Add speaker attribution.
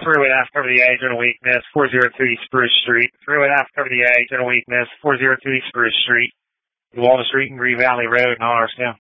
Speaker 1: Through it after the A, General Weakness, 402 East Spruce Street. Through it after the A, General Weakness, 402 East Spruce Street. Walnut Street and Green Valley Road and Honorstown.